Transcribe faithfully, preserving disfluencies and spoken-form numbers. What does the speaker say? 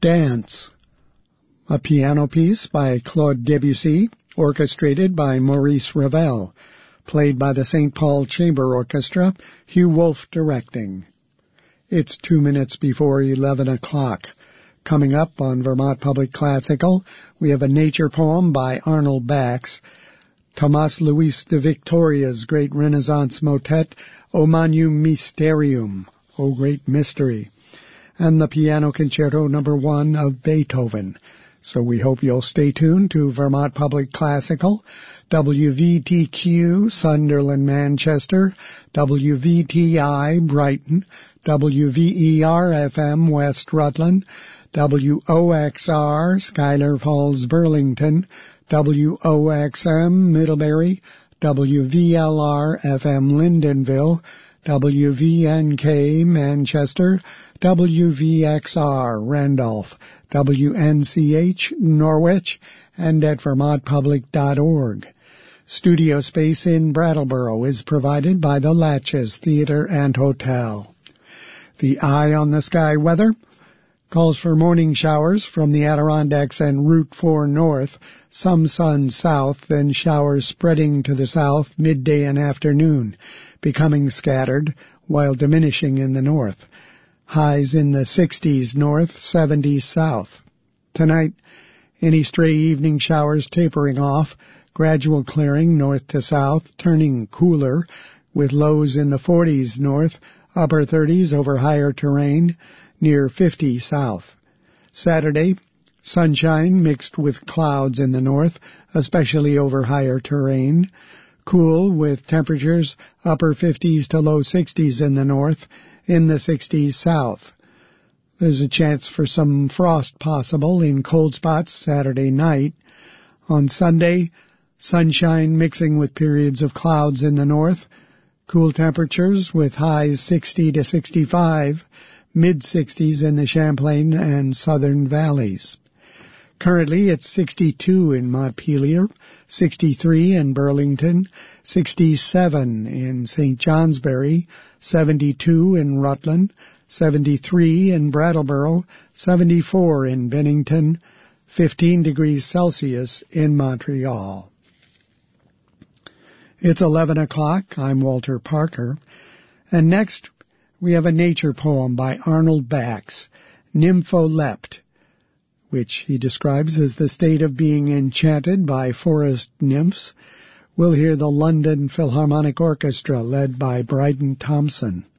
Dance, a piano piece by Claude Debussy, orchestrated by Maurice Ravel, played by the Saint Paul Chamber Orchestra, Hugh Wolf directing. It's two minutes before eleven o'clock. Coming up on Vermont Public Classical, we have a nature poem by Arnold Bax, Tomás Luis de Victoria's great Renaissance motet, O Magnum Mysterium, O Great Mystery, and the Piano Concerto Number One of Beethoven. So we hope you'll stay tuned to Vermont Public Classical, W V T Q, Sunderland, Manchester, W V T I, Brighton, W V E R F M, West Rutland, W O X R, Schuyler Falls, Burlington, W O X M, Middlebury, W V L R F M, Lyndonville, W V N K, Manchester, W V X R, Randolph, W N C H, Norwich, and at vermont public dot org. Studio space in Brattleboro is provided by the Latches Theater and Hotel. The Eye on the Sky weather calls for morning showers from the Adirondacks and Route four north, some sun south, then showers spreading to the south midday and afternoon, becoming scattered while diminishing in the north. Highs in the sixties north, seventies south. Tonight, any stray evening showers tapering off, gradual clearing north to south, turning cooler, with lows in the forties north, upper thirties over higher terrain, near fifty south. Saturday, sunshine mixed with clouds in the north, especially over higher terrain. Cool with temperatures upper fifties to low sixties in the north, in the sixties south. There's a chance for some frost possible in cold spots Saturday night. On Sunday, sunshine mixing with periods of clouds in the north. Cool temperatures with highs sixty to sixty-five, mid-sixties in the Champlain and southern valleys. Currently, it's sixty-two in Montpelier, sixty-three in Burlington, sixty-seven in Saint Johnsbury, seventy-two in Rutland, seventy-three in Brattleboro, seventy-four in Bennington, fifteen degrees Celsius in Montreal. It's eleven o'clock. I'm Walter Parker. And next, we have a nature poem by Arnold Bax, Nympholept, which he describes as the state of being enchanted by forest nymphs. We'll hear the London Philharmonic Orchestra led by Bryden Thompson.